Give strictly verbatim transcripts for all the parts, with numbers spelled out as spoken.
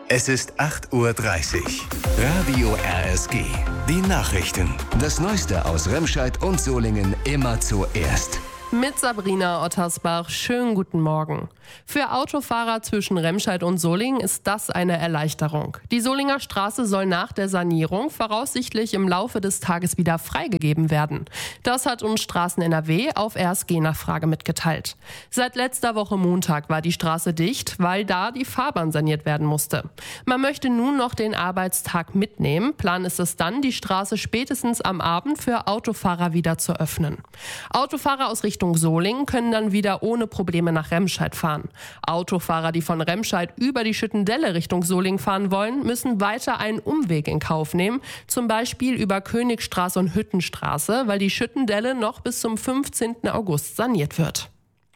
Es ist acht Uhr dreißig. Radio R S G. Die Nachrichten. Das Neueste aus Remscheid und Solingen immer zuerst. Mit Sabrina Ottersbach. Schönen guten Morgen. Für Autofahrer zwischen Remscheid und Solingen ist das eine Erleichterung. Die Solinger Straße soll nach der Sanierung voraussichtlich im Laufe des Tages wieder freigegeben werden. Das hat uns Straßen N R W auf R S G-Nachfrage mitgeteilt. Seit letzter Woche Montag war die Straße dicht, weil da die Fahrbahn saniert werden musste. Man möchte nun noch den Arbeitstag mitnehmen. Plan ist es dann, die Straße spätestens am Abend für Autofahrer wieder zu öffnen. Autofahrer aus Richtung Solingen können dann wieder ohne Probleme nach Remscheid fahren. Autofahrer, die von Remscheid über die Schüttendelle Richtung Solingen fahren wollen, müssen weiter einen Umweg in Kauf nehmen, zum Beispiel über Königstraße und Hüttenstraße, weil die Schüttendelle noch bis zum fünfzehnten August saniert wird.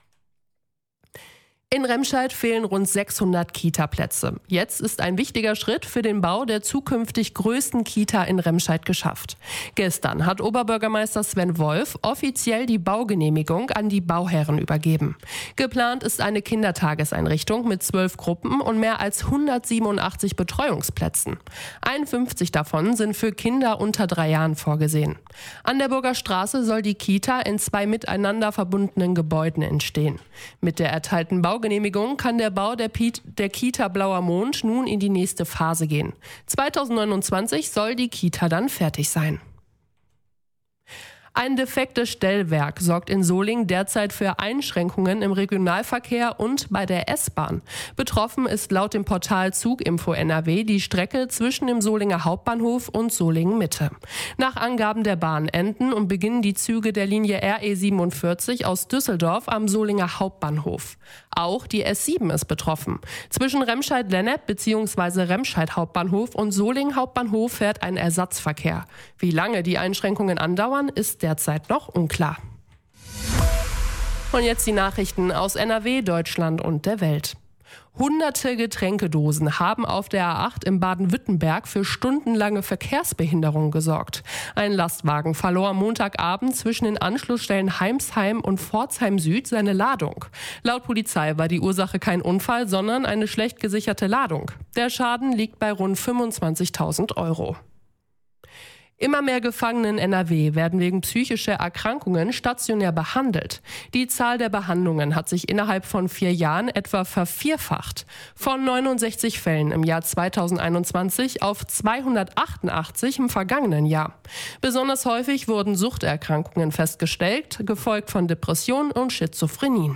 In Remscheid fehlen rund sechshundert Kita-Plätze. Jetzt ist ein wichtiger Schritt für den Bau der zukünftig größten Kita in Remscheid geschafft. Gestern hat Oberbürgermeister Sven Wolf offiziell die Baugenehmigung an die Bauherren übergeben. Geplant ist eine Kindertageseinrichtung mit zwölf Gruppen und mehr als hundertsiebenundachtzig Betreuungsplätzen. einundfünfzig davon sind für Kinder unter drei Jahren vorgesehen. An der Burger Straße soll die Kita in zwei miteinander verbundenen Gebäuden entstehen. Mit der erteilten Baugenehmigung Genehmigung kann der Bau der, Piet, der Kita Blauer Mond nun in die nächste Phase gehen. zweitausendneunundzwanzig soll die Kita dann fertig sein. Ein defektes Stellwerk sorgt in Solingen derzeit für Einschränkungen im Regionalverkehr und bei der S-Bahn. Betroffen ist laut dem Portal Zuginfo N R W die Strecke zwischen dem Solinger Hauptbahnhof und Solingen Mitte. Nach Angaben der Bahn enden und beginnen die Züge der Linie R E siebenundvierzig aus Düsseldorf am Solinger Hauptbahnhof. Auch die S sieben ist betroffen. Zwischen Remscheid-Lennep bzw. Remscheid Hauptbahnhof und Solingen Hauptbahnhof fährt ein Ersatzverkehr. Wie lange die Einschränkungen andauern, ist derzeit noch unklar. Und jetzt die Nachrichten aus N R W, Deutschland und der Welt. Hunderte Getränkedosen haben auf der A acht in Baden-Württemberg für stundenlange Verkehrsbehinderung gesorgt. Ein Lastwagen verlor am Montagabend zwischen den Anschlussstellen Heimsheim und Pforzheim Süd seine Ladung. Laut Polizei war die Ursache kein Unfall, sondern eine schlecht gesicherte Ladung. Der Schaden liegt bei rund fünfundzwanzigtausend Euro. Immer mehr Gefangene in N R W werden wegen psychischer Erkrankungen stationär behandelt. Die Zahl der Behandlungen hat sich innerhalb von vier Jahren etwa vervierfacht. Von neunundsechzig Fällen im Jahr zweitausendeinundzwanzig auf zweihundertachtundachtzig im vergangenen Jahr. Besonders häufig wurden Suchterkrankungen festgestellt, gefolgt von Depressionen und Schizophrenien.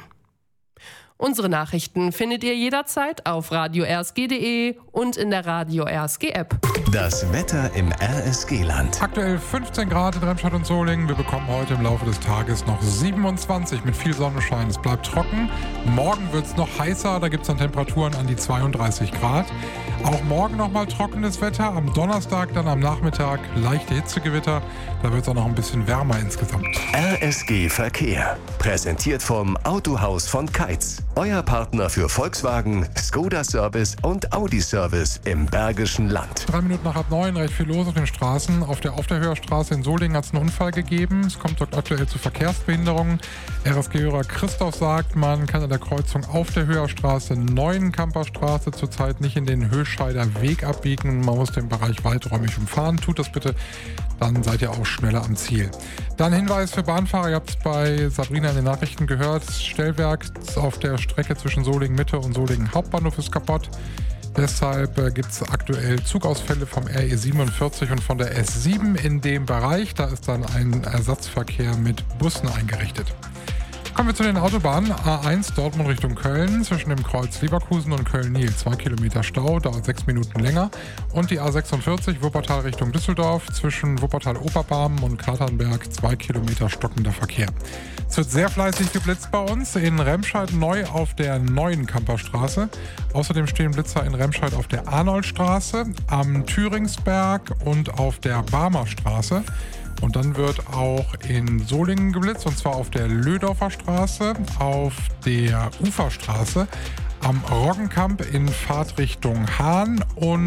Unsere Nachrichten findet ihr jederzeit auf radio r s g punkt d e und in der Radio R S G App. Das Wetter im R S G-Land. Aktuell fünfzehn Grad in Remscheid und Solingen. Wir bekommen heute im Laufe des Tages noch siebenundzwanzig mit viel Sonnenschein. Es bleibt trocken. Morgen wird es noch heißer. Da gibt es dann Temperaturen an die zweiunddreißig Grad. Auch morgen nochmal trockenes Wetter. Am Donnerstag dann am Nachmittag leichte Hitzegewitter. Da wird es auch noch ein bisschen wärmer insgesamt. R S G Verkehr. Präsentiert vom Autohaus von Keitz. Euer Partner für Volkswagen, Skoda Service und Audi Service im Bergischen Land. Drei Minuten nach halb neun, recht viel los auf den Straßen. Auf der Aufderhöher-Straße in Solingen hat es einen Unfall gegeben. Es kommt dort aktuell zu Verkehrsbehinderungen. R S G-Hörer Christoph sagt, man kann an der Kreuzung Aufderhöher-Straße, Neuenkamperstraße zurzeit nicht in den Höscheider Weg abbiegen. Man muss den Bereich weiträumig umfahren. Tut das bitte, dann seid ihr auch schneller am Ziel. Dann Hinweis für Bahnfahrer, ihr habt es bei Sabrina in den Nachrichten gehört. Das Stellwerk auf der Strecke zwischen Solingen Mitte und Solingen Hauptbahnhof ist kaputt. Deshalb äh, gibt es aktuell Zugausfälle vom R E siebenundvierzig und von der S sieben in dem Bereich. Da ist dann ein Ersatzverkehr mit Bussen eingerichtet. Kommen wir zu den Autobahnen. A eins Dortmund Richtung Köln zwischen dem Kreuz Leverkusen und Köln-Niel. Zwei Kilometer Stau, dauert sechs Minuten länger. Und die A sechsundvierzig Wuppertal Richtung Düsseldorf zwischen Wuppertal-Oberbarmen und Katernberg. Zwei Kilometer stockender Verkehr. Es wird sehr fleißig geblitzt bei uns. In Remscheid neu auf der neuen Kamperstraße. Außerdem stehen Blitzer in Remscheid auf der Arnoldstraße, am Thüringsberg und auf der Barmer Straße. Und dann wird auch in Solingen geblitzt, und zwar auf der Lödorfer Straße, auf der Uferstraße, am Roggenkamp in Fahrtrichtung Hahn und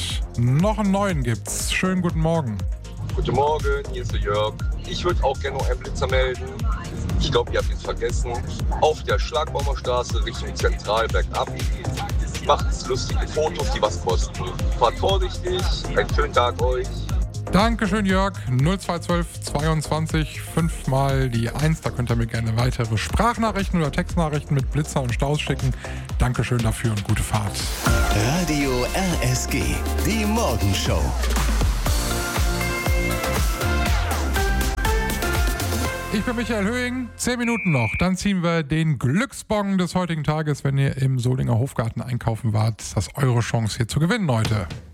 noch einen neuen gibt's. Schönen guten Morgen. Guten Morgen, hier ist der Jörg. Ich würde auch gerne noch einen Blitzer melden. Ich glaube, ihr habt es vergessen. Auf der Schlagbaumer Straße Richtung Zentral bergab macht lustige Fotos, die was kosten. Fahrt vorsichtig, einen schönen Tag euch. Dankeschön, Jörg. null zwei zwölf zweiundzwanzig, fünfmal die eins. Da könnt ihr mir gerne weitere Sprachnachrichten oder Textnachrichten mit Blitzer und Staus schicken. Dankeschön dafür und gute Fahrt. Radio R S G, die Morgenshow. Ich bin Michael Höhing. Zehn Minuten noch. Dann ziehen wir den Glücksbon des heutigen Tages. Wenn ihr im Solinger Hofgarten einkaufen wart, ist das eure Chance hier zu gewinnen heute.